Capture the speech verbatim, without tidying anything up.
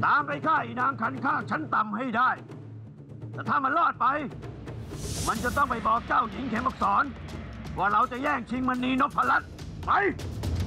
ามไปฆ่าอีนางขันข้างชั้นต่ำให้ได้ แต่ถ้ามันรอดไป มันจะต้องไปบอกเจ้าหญิงเขมอักษรว่าเราจะแย่งชิงมณีนพรัตน์ไป